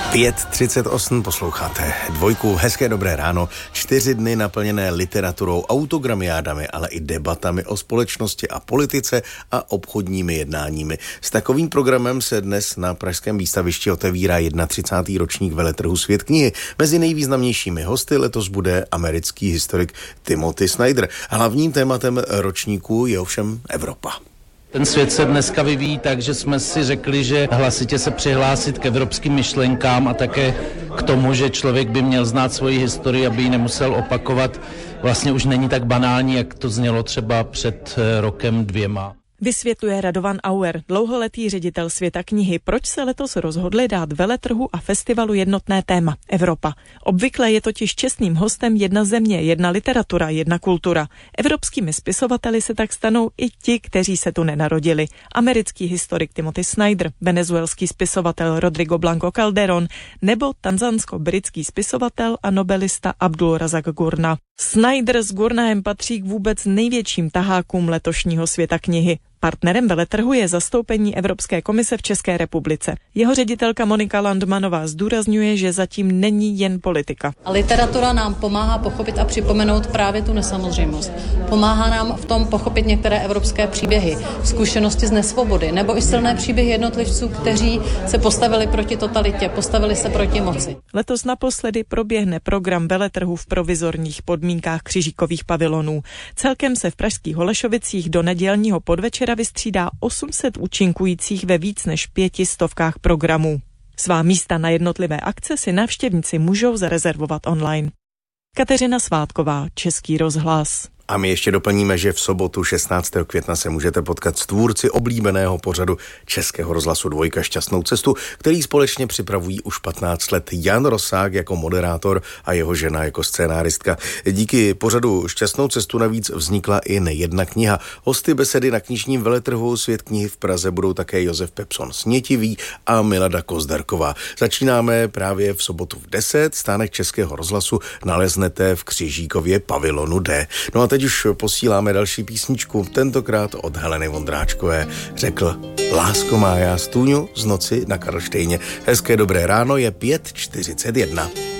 5:38 posloucháte Dvojku, hezké dobré ráno, 4 dny naplněné literaturou, autogramiádami, ale i debatami o společnosti a politice a obchodními jednáními. S takovým programem se dnes na pražském výstavišti otevírá 31. ročník veletrhu Svět knihy. Mezi nejvýznamnějšími hosty letos bude americký historik Timothy Snyder. Hlavním tématem ročníku je ovšem Evropa. Ten svět se dneska vyvíjí tak, že jsme si řekli, že hlasitě se přihlásit k evropským myšlenkám a také k tomu, že člověk by měl znát svoji historii, aby ji nemusel opakovat, vlastně už není tak banální, jak to znělo třeba před rokem 2. Vysvětluje Radovan Auer, dlouholetý ředitel Světa knihy, proč se letos rozhodli dát veletrhu a festivalu jednotné téma Evropa. Obvykle je totiž čestným hostem jedna země, jedna literatura, jedna kultura. Evropskými spisovateli se tak stanou i ti, kteří se tu nenarodili. Americký historik Timothy Snyder, venezuelský spisovatel Rodrigo Blanco Calderón nebo tanzansko-britský spisovatel a nobelista Abdul Razak Gurna. Snyder s Gurnahem patří k vůbec největším tahákům letošního Světa knihy. Partnerem veletrhu je zastoupení Evropské komise v České republice. Jeho ředitelka Monika Landmanová zdůrazňuje, že zatím není jen politika. A literatura nám pomáhá pochopit a připomenout právě tu nesamozřejmost. Pomáhá nám v tom pochopit některé evropské příběhy, zkušenosti z nesvobody, nebo i silné příběhy jednotlivců, kteří se postavili proti totalitě, postavili se proti moci. Letos naposledy proběhne program veletrhu v provizorních podmínkách křižíkových pavilonů. Celkem se v pražských Holešovicích do nedělního podvečera vystřídá 800 účinkujících ve víc než 500 programů. Svá místa na jednotlivé akce si návštěvníci můžou zarezervovat online. Kateřina Svátková, Český rozhlas. A my ještě doplníme, že v sobotu 16. května se můžete potkat s tvůrci oblíbeného pořadu Českého rozhlasu Dvojka Šťastnou cestu, který společně připravují už 15 let Jan Rosák jako moderátor a jeho žena jako scénáristka. Díky pořadu Šťastnou cestu navíc vznikla i nejedna kniha. Hosty besedy na knižním veletrhu Svět knihy v Praze budou také Josef Pepson Snětivý a Milada Kozdarková. Začínáme právě v sobotu v 10. Stánek Českého rozhlasu naleznete v Křižíkově pavilonu D. No a teď už posíláme další písničku, tentokrát od Heleny Vondráčkové. Řekl: Lásko má, já stůňu z noci na Karlštejně. Hezké dobré ráno, je 5:41.